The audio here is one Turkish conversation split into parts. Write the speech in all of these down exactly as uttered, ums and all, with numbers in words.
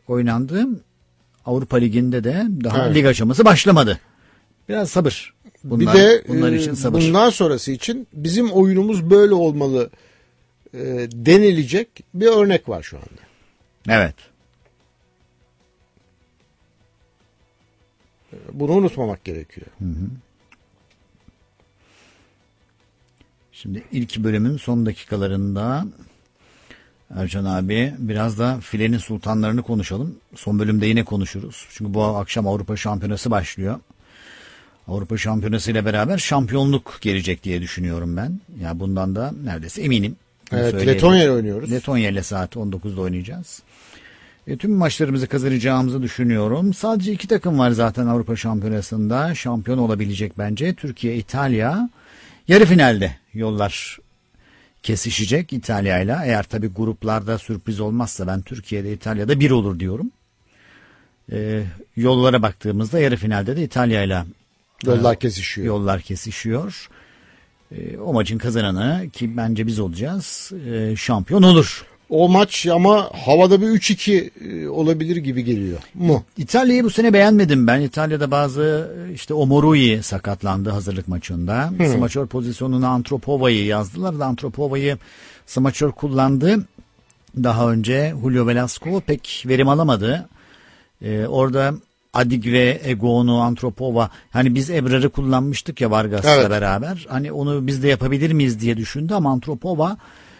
oynandı. Avrupa Ligi'nde de daha evet. lig aşaması başlamadı. Biraz sabır. Bunlar, bir de bunlar için sabır. Bundan sonrası için bizim oyunumuz böyle olmalı e, denilecek bir örnek var şu anda. Evet. Bunu unutmamak gerekiyor. Hı hı. Şimdi ilk bölümün son dakikalarında Ercan abi biraz da filenin sultanlarını konuşalım. Son bölümde yine konuşuruz. Çünkü bu akşam Avrupa Şampiyonası başlıyor. Avrupa Şampiyonası ile beraber şampiyonluk gelecek diye düşünüyorum ben. Ya yani bundan da neredeyse eminim. Evet, Letonya ile oynuyoruz. Letonya ile saat on dokuzda oynayacağız. E, tüm maçlarımızı kazanacağımızı düşünüyorum. Sadece iki takım var zaten Avrupa Şampiyonası'nda şampiyon olabilecek bence. Türkiye, İtalya. Yarı finalde yollar kesişecek İtalya'yla. Eğer tabii gruplarda sürpriz olmazsa ben Türkiye'de, İtalya'da bir olur diyorum. E, yollara baktığımızda yarı finalde de İtalya'yla yollar kesişiyor. Yollar kesişiyor. E, o maçın kazananı ki bence biz olacağız e, şampiyon olur. O maç ama havada bir üç iki olabilir gibi geliyor mu? İtalya'yı bu sene beğenmedim ben. İtalya'da bazı işte Omorui sakatlandı hazırlık maçında. Hmm. Smaçör pozisyonuna Antropova'yı yazdılar da Antropova'yı smaçör kullandı. Daha önce Julio Velasco pek verim alamadı. Ee, orada Adig ve Ego'nu Antropova, hani biz Ebrar'ı kullanmıştık ya Vargas'la evet. beraber. Hani onu biz de yapabilir miyiz diye düşündü ama Antropova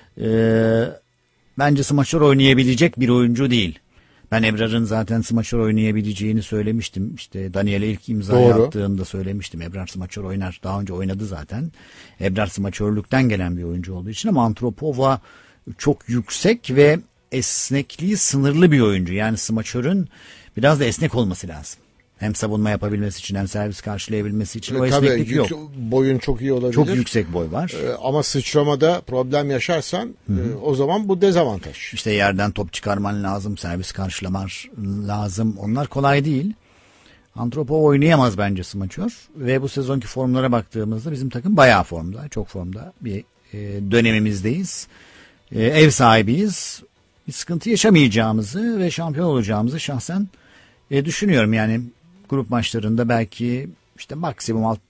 eee bence smaçör oynayabilecek bir oyuncu değil. Ben Ebrar'ın zaten smaçör oynayabileceğini söylemiştim. İşte Daniel'e ilk imzayı attığımda söylemiştim. Ebrar smaçör oynar. Daha önce oynadı zaten. Ebrar smaçörlükten gelen bir oyuncu olduğu için ama Antropova çok yüksek ve esnekliği sınırlı bir oyuncu. Yani smaçörün biraz da esnek olması lazım. Hem savunma yapabilmesi için hem servis karşılayabilmesi için. O e, tabii, esneklik yok. Boyun çok iyi olabilir. Çok yüksek boy var. E, ama sıçramada problem yaşarsan e, o zaman bu dezavantaj. İşte yerden top çıkarman lazım. Servis karşılaman lazım. Onlar kolay değil. Antropov oynayamaz bence smaçör. Ve bu sezonki formlara baktığımızda bizim takım bayağı formda. Çok formda bir e, dönemimizdeyiz. E, ev sahibiyiz. Bir sıkıntı yaşamayacağımızı ve şampiyon olacağımızı şahsen e, düşünüyorum. Yani grup maçlarında belki işte maksimum alt,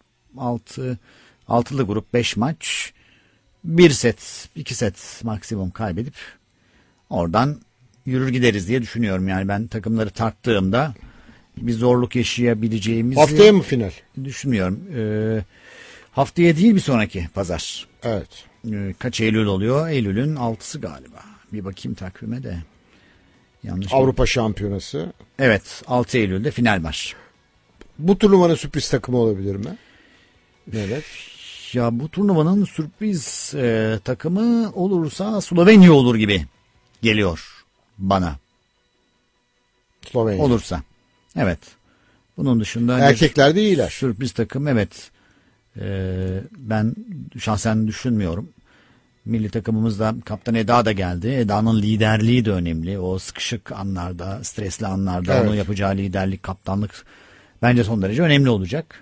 altı, altılı grup beş maç, bir set, iki set maksimum kaybedip oradan yürür gideriz diye düşünüyorum. Yani ben takımları tarttığımda bir zorluk yaşayabileceğimizi haftaya mı final? Düşünmüyorum. Ee, haftaya değil bir sonraki pazar. Evet. Ee, kaç Eylül oluyor? Eylül'ün altısı galiba. Bir bakayım takvime de. Yanlış Avrupa mı? Şampiyonası. Evet, altı Eylül'de final var. Bu turnuvanın sürpriz takımı olabilir mi? Evet. Ya bu turnuvanın sürpriz e, takımı olursa Slovenya olur gibi geliyor bana. Slovenya. Olursa. Evet. Bunun dışında erkekler de iyiler. Sürpriz takım evet. Ee, ben şahsen düşünmüyorum. Milli takımımızda kaptan Eda da geldi. Eda'nın liderliği de önemli. O sıkışık anlarda, stresli anlarda evet. Onun yapacağı liderlik, kaptanlık bence son derece önemli olacak.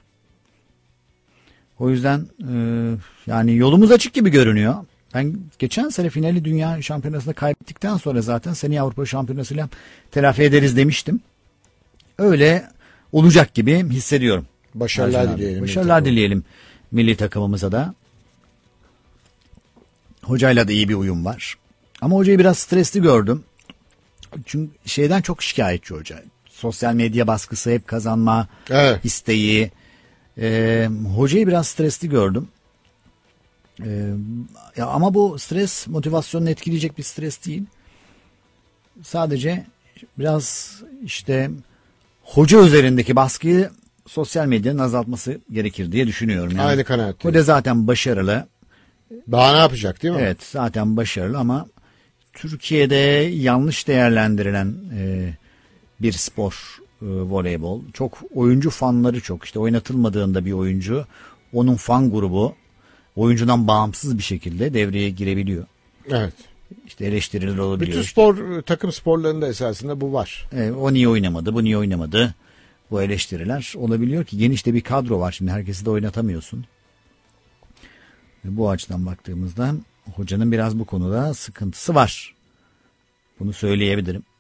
O yüzden e, yani yolumuz açık gibi görünüyor. Ben geçen sene finali Dünya Şampiyonası'nda kaybettikten sonra zaten seneye Avrupa Şampiyonası'yla telafi ederiz demiştim. Öyle olacak gibi hissediyorum. Başarılar dileyelim. Başarılar dileyelim milli takımımıza da. Hocayla da iyi bir uyum var. Ama hocayı biraz stresli gördüm. Çünkü şeyden çok şikayetçi hoca. Sosyal medya baskısı, hep kazanma evet. isteği. Ee, hocayı biraz stresli gördüm. Ee, ya ama bu stres motivasyonunu etkileyecek bir stres değil. Sadece biraz işte hoca üzerindeki baskıyı sosyal medyanın azaltması gerekir diye düşünüyorum. Yani aynı kanaatte. Hoca zaten başarılı. Daha ne yapacak değil mi? Evet zaten başarılı ama Türkiye'de yanlış değerlendirilen e, bir spor e, voleybol. Çok oyuncu fanları çok. İşte oynatılmadığında bir oyuncu, onun fan grubu oyuncudan bağımsız bir şekilde devreye girebiliyor. Evet. İşte eleştiriler olabiliyor. Bütün spor takım sporlarında esasında bu var. E, o niye oynamadı, bu niye oynamadı? Bu eleştiriler olabiliyor ki geniş de bir kadro var. Şimdi herkesi de oynatamıyorsun. Ve bu açıdan baktığımızda hocanın biraz bu konuda sıkıntısı var. Bunu söyleyebilirim.